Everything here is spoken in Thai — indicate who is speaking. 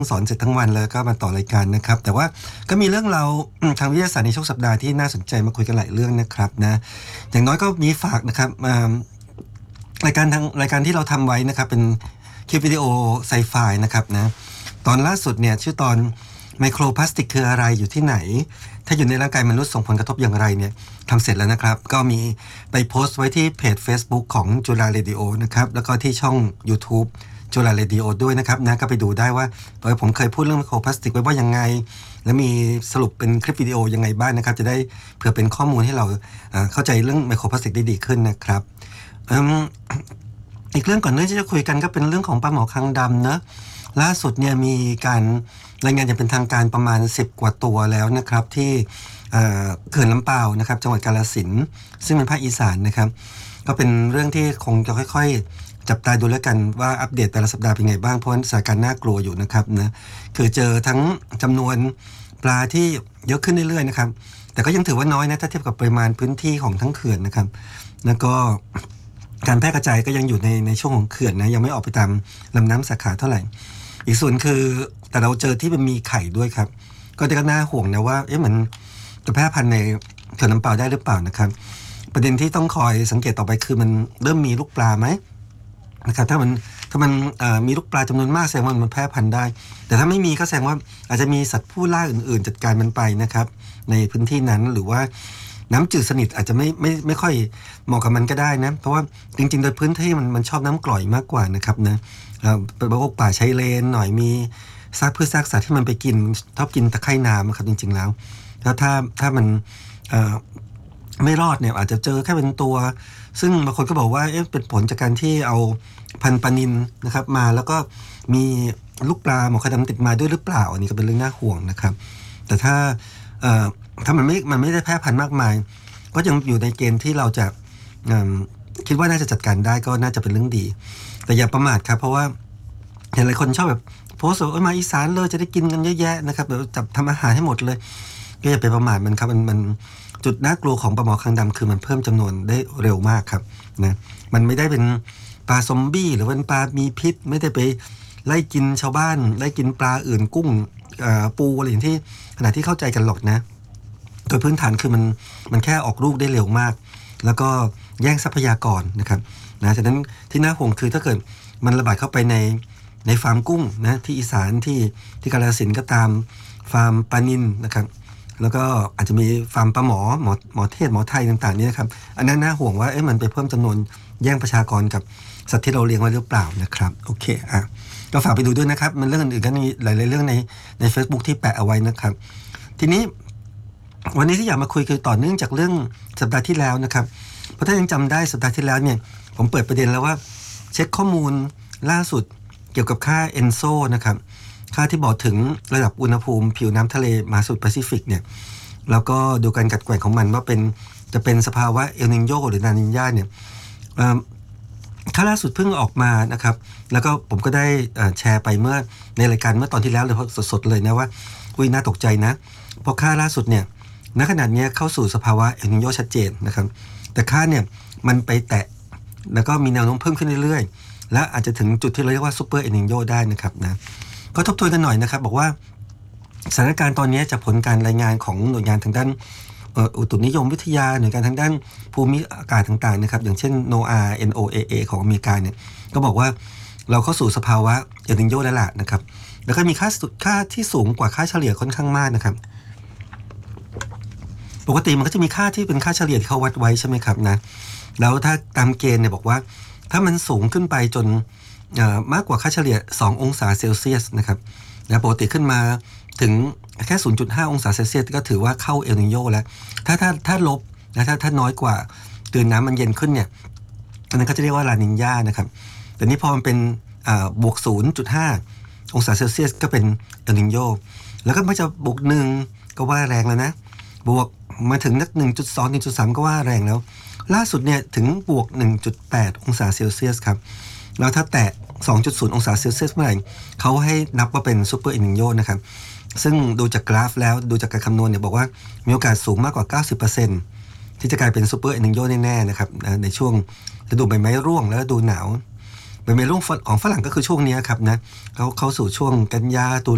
Speaker 1: สอนเสร็จทั้งวันแล้วก็มาต่อรายการนะครับแต่ว่าก็มีเรื่องเราทางวิทยาศาสตร์ในช่วงสัปดาห์ที่น่าสนใจมาคุยกันหลายเรื่องนะครับนะอย่างน้อยก็มีฝากนะครับรายการที่เราทำไว้นะครับเป็นคลิปวิดีโอไซไฟนะครับนะตอนล่าสุดเนี่ยชื่อตอนไมโครพลาสติกคืออะไรอยู่ที่ไหนถ้าอยู่ในร่างกายมนุษย์ส่งผลกระทบอย่างไรเนี่ยทำเสร็จแล้วนะครับก็มีไปโพสต์ไว้ที่เพจ Facebook ของจุฬาเรดิโอนะครับแล้วก็ที่ช่อง YouTube จุฬาเรดิโอด้วยนะครับนะก็ไปดูได้ว่าผมเคยพูดเรื่องไมโครพลาสติกไว้ว่ายังไงและมีสรุปเป็นคลิปวิดีโอยังไงบ้างนะครับจะได้เผื่อเป็นข้อมูลให้เราเข้าใจเรื่องไมโครพลาสติกได้ดีขึ้นนะครับอีกเรื่องก่อนที่จะคุยกันก็เป็นเรื่องของปลาหมอคางดำนะล่าสุดเนี่ยมีการรายงานอย่างเป็นทางการประมาณ10กว่าตัวแล้วนะครับที่เขื่อนลำปาวนะครับจังหวัดกาฬสินธุ์ซึ่งเป็นภาคอีสานนะครับก็เป็นเรื่องที่คงจะค่อยๆจับตาดูแล้วกันว่าอัปเดตแต่ละสัปดาห์เป็นไงบ้างเพราะสถานการณ์น่ากลัวอยู่นะครับนะคือเจอทั้งจำนวนปลาที่เยอะขึ้นเรื่อยๆนะครับแต่ก็ยังถือว่าน้อยนะถ้าเทียบกับปริมาณพื้นที่ของทั้งเขื่อนนะครับแล้วก็การแพร่กระจายก็ยังอยู่ในช่วงของเขื่อนนะยังไม่ออกไปตามลำน้ำสาขาเท่าไหร่อีกส่วนคือแต่เราเจอที่มันมีไข่ด้วยครับก็จะน่าห่วงนะว่ามันจะแพร่พันธุ์ในเขื่อนลำปาวได้หรือเปล่านะครับประเด็นที่ต้องคอยสังเกตต่อไปคือมันเริ่มมีลูกปลาไหมนะครับถ้ามันมีลูกปลาจำนวนมากแสดงว่ามันแพร่พันธุ์ได้แต่ถ้าไม่มีก็แสดงว่าอาจจะมีสัตว์ผู้ล่าอื่นๆจัดการมันไปนะครับในพื้นที่นั้นหรือว่าน้ำจืดสนิทอาจจะไม่ค่อยเหมาะกับมันก็ได้นะเพราะว่าจริงๆโดยพื้นที่มันชอบน้ำกร่อยมากกว่านะครับนะเป็นพวกป่าชายเลนหน่อยมีซากพืชซากสัตว์ที่มันไปกินชอบกินตะไคร่น้ำครับจริงๆแล้วถ้ามันไม่รอดเนี่ยอาจจะเจอแค่เป็นตัวซึ่งบางคนก็บอกว่าเป็นผลจากการที่เอาพันธุ์ปลานิลนะครับมาแล้วก็มีลูกปลาหมอคางดำติดมาด้วยหรือเปล่าอันนี้ก็เป็นเรื่องน่าห่วงนะครับแต่ถ้ามันไม่ได้แพร่พันธุ์มากมายก็ยังอยู่ในเกณฑ์ที่เราจะคิดว่าน่าจะจัดการได้ก็น่าจะเป็นเรื่องดีแต่อย่าประมาทครับเพราะว่าเห็นหลายคนชอบแบบโพสต์ว่ามาอีสานเลยจะได้กินกันเยอะแยะนะครับแบบจับทำอาหารให้หมดเลยก็อย่าไปประมาทมันครับมันจุดน่ากลัวของปลาหมอคางดำคือมันเพิ่มจำนวนได้เร็วมากครับนะมันไม่ได้เป็นปลาซอมบี้หรือเป็นปลามีพิษไม่ได้ไปไล่กินชาวบ้านไล่กินปลาอื่นกุ้งปูอะไรอย่างที่ขณะที่เข้าใจกันหรอกนะโดยพื้นฐานคือมันแค่ออกลูกได้เร็วมากแล้วก็แย่งทรัพยากรนะครับนะฉะนั้นที่น่าห่วงคือถ้าเกิดมันระบาดเข้าไปในฟาร์มกุ้งนะที่อีสานที่กาฬสินธุ์ก็ตามฟาร์มปลานิลนะครับแล้วก็อาจจะมีฟาร์มปลาหมอเทศหมอไทยต่างๆนี่นะครับอันนั้นน่าห่วงว่ามันไปเพิ่มจำนวนแย่งประชากรกับสัตว์ที่เราเลี้ยงไว้หรือเปล่านะครับโอเคก็ฝากไปดูด้วยนะครับมันเรื่องอื่นๆก็มีหลายๆเรื่องใน Facebook ที่แปะเอาไว้นะครับทีนี้วันนี้ที่อยากมาคุยคือต่อเนื่องจากเรื่องสัปดาห์ที่แล้วนะครับเพราะถ้ายังจำได้สัปดาห์ที่แล้วเนี่ยผมเปิดประเด็นแล้วว่าเช็คข้อมูลล่าสุดเกี่ยวกับค่าเอนโซนะครับค่าที่บอกถึงระดับอุณหภูมิผิวน้ำทะเลมหาสมุทรแปซิฟิกเนี่ยแล้วก็ดูการกัดแกว่งของมันว่าจะเป็นสภาวะเอลนิโญหรือลานิญาเนี่ยค่าล่าสุดเพิ่งออกมานะครับแล้วก็ผมก็ได้แชร์ไปเมื่อในรายการเมื่อตอนที่แล้วเลยสดๆเลยนะว่าน่าตกใจนะเพราะค่าล่าสุดเนี่ยณขนาดนี้เข้าสู่สภาวะเอลนิโญชัดเจนนะครับแต่ค่าเนี่ยมันไปแตะแล้วก็มีแนวโน้มเพิ่มขึ้นเรื่อยๆและอาจจะถึงจุดที่เราเรียกว่าซูเปอร์เอลนิโญได้นะครับนะก็ทบทวนกันหน่อยนะครับบอกว่าสถานการณ์ตอนนี้จากผลการรายงานของหน่วยงานทางด้านอุตุนิยมวิทยาหน่วยงานทางด้านภูมิอากาศต่างๆนะครับอย่างเช่น NOAA ของอเมริกาเนี่ยก็บอกว่าเราเข้าสู่สภาวะเอลนิโญแล้วล่ะนะครับแล้วก็มีค่าที่สูงกว่าค่าเฉลี่ยค่อนข้างมากนะครับปกติมันก็จะมีค่าที่เป็นค่าเฉลี่ยที่เขาวัดไว้ใช่ไหมครับนะแล้วถ้าตามเกณฑ์เนี่ยบอกว่าถ้ามันสูงขึ้นไปจนมากกว่าค่าเฉลี่ย2องศาเซลเซียสนะครับปกติขึ้นมาถึงแค่ 0.5 องศาเซลเซียสก็ถือว่าเข้าเอลนิโญแล้วถ้าลบนะถ้าน้อยกว่าตื่นน้ำมันเย็นขึ้นเนี่ยอันนั้นก็จะเรียกว่าลานิญานะครับแต่นี้พอมันเป็นบวก 0.5 องศาเซลเซียสก็เป็นเอลนิโญแล้วก็ไม่จะบวก1ก็ว่าแรงแล้วนะบวกมาถึงนัก 1.2 1.3 ก็ว่าแรงแล้วล่าสุดเนี่ยถึงบวก 1.8 องศาเซลเซียสครับแล้วถ้าแตะ 2.0 องศาเซลเซียสเมื่อไหร่เขาให้นับว่าเป็นซูเปอร์เอลนิโญนะครับซึ่งดูจากกราฟแล้วดูจากการคำนวณเนี่ยบอกว่ามีโอกาสสูงมากกว่า 90% ที่จะกลายเป็นซูเปอร์เอลนิโญแน่ๆนะครับในช่วงฤดูใบไม้ร่วงและฤดูหนาวใบไม้ร่วงของฝรั่งก็คือช่วงนี้ครับนะเขาเข้าสู่ช่วงกันยาตุ